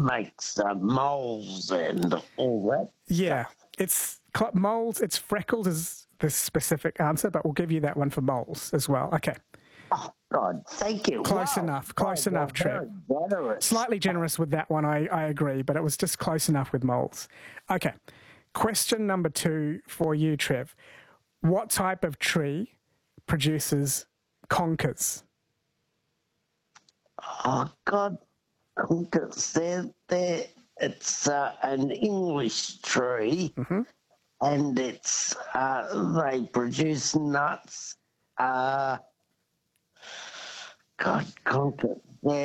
makes moles and all that. Yeah, it's moles. It's freckles is the specific answer, but we'll give you that one for moles as well. Okay. Oh, God, thank you. Close Wow. enough. Close enough, Trev. Very generous. Slightly generous with that one, I agree, but it was just close enough with moles. Okay. Question number 2 for you, Trev. What type of tree produces conkers? Oh, God, conkers. It's an English tree, and it's they produce nuts. God, conker.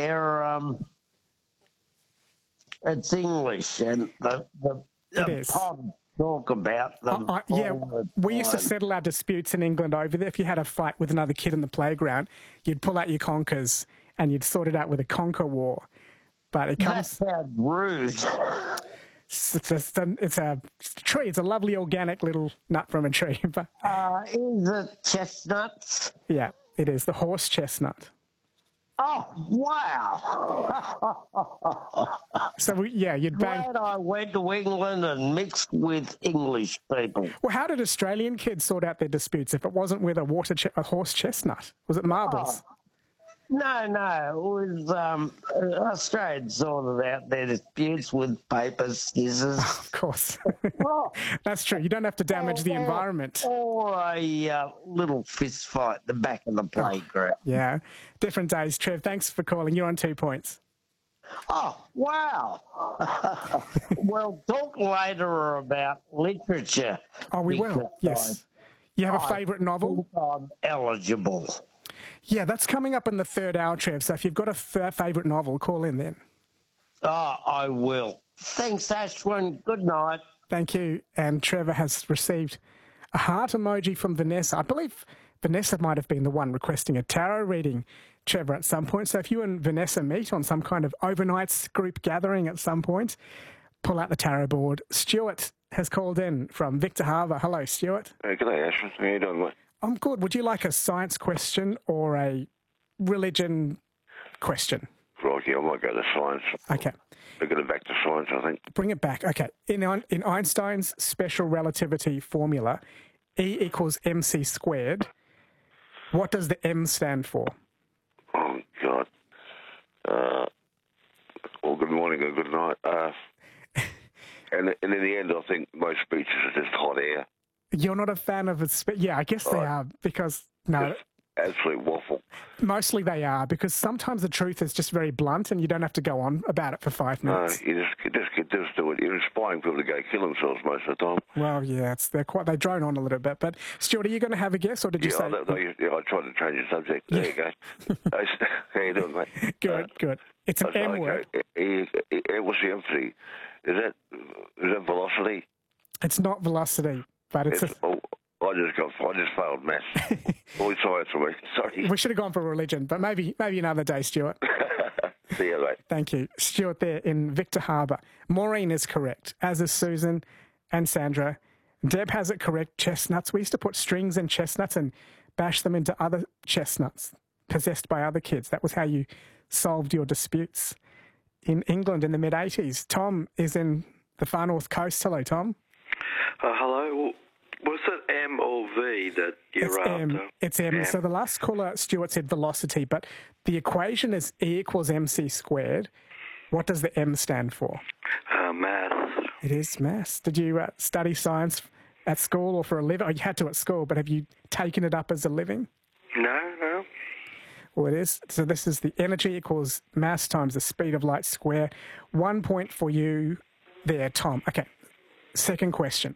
It's English, and the It is. pub talk about them. Yeah, all the we used to time. settle our disputes in England over there. If you had a fight with another kid in the playground, you'd pull out your conkers and you'd sort it out with a conker war. But it That comes... sounds rude. It's a tree. It's a lovely organic little nut from a tree. But Is it chestnuts? yeah, it is. The horse chestnut. Oh, wow. So, you'd bang... Glad I went to England and mixed with English people. Well, how did Australian kids sort out their disputes if it wasn't with a horse chestnut? Was it marbles? No, it was Australians sorted out their disputes with paper, scissors. Of course. Oh, That's true. You don't have to damage the environment. or a little fist fight at the back of the playground. Yeah. Different days, Trev. Thanks for calling. You're on 2 points. Oh, wow. We'll talk later about literature. Oh, we will. Yes. You have a favourite novel? I'm eligible. Yeah, that's coming up in the third hour, Trev. So if you've got a favourite novel, call in then. Oh, I will. Thanks, Ashwin. Good night. Thank you. And Trevor has received a heart emoji from Vanessa. I believe Vanessa might have been the one requesting a tarot reading, Trevor, at some point. So if you and Vanessa meet on some kind of overnight group gathering at some point, pull out the tarot board. Stuart has called in from Victor Harbour. Hello, Stuart. Hey, good day, Ashwin. How you doing, mate? I'm good. Would you like a science question or a religion question? Rocky, I might go to science. Okay. I'll get it back to science, I think. Bring it back. Okay. In Einstein's special relativity formula, E equals mc squared, what does the M stand for? Oh, God. Well, good morning or good night. And in the end, I think most speeches are just hot air. You're not a fan of it? Yeah, I guess they are because, no, Just absolute waffle. mostly they are because sometimes the truth is just very blunt and you don't have to go on about it for 5 No, minutes. you just do it. You're inspiring people to go kill themselves most of the time. Well, yeah, they drone on a little bit. But, Stuart, are you going to have a guess or did you say... I tried to change the subject. There you go. How you doing, mate? Good. It's an M word. What's the empathy? Is that velocity? It's not velocity, but it's... I just failed maths. All science for me. Sorry. We should have gone for religion, but maybe another day, Stuart. See you, mate. Thank you. Stuart there in Victor Harbour. Maureen is correct, as is Susan and Sandra. Deb has it correct, chestnuts. We used to put strings in chestnuts and bash them into other chestnuts possessed by other kids. That was how you solved your disputes in England in the mid-80s. Tom is in the far north coast. Hello, Tom. Hello. Was it M or V that you're after? It's M. So the last caller, Stuart, said velocity, but the equation is E equals mc squared. What does the M stand for? Math. It is maths. Did you study science at school or for a living? Oh, you had to at school, but have you taken it up as a living? No. Well, it is. So this is the energy equals mass times the speed of light square. 1 point for you there, Tom. Okay, second question.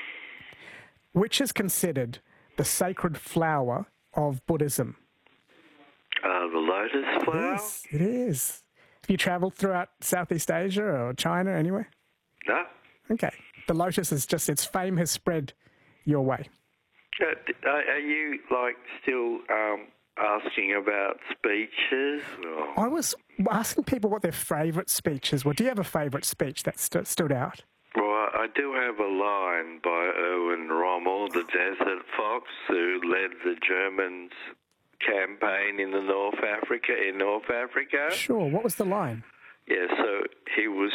Which is considered the sacred flower of Buddhism? The lotus flower? It is. Have you travelled throughout Southeast Asia or China, anywhere? No. Okay. The lotus is just, its fame has spread your way. Are you, still asking about speeches? Or? I was asking people what their favourite speeches were. Do you have a favourite speech that stood out? Well, I do have a line by Erwin Rommel, the Desert Fox, who led the Germans' campaign in North Africa. Sure. What was the line? Yeah, so he was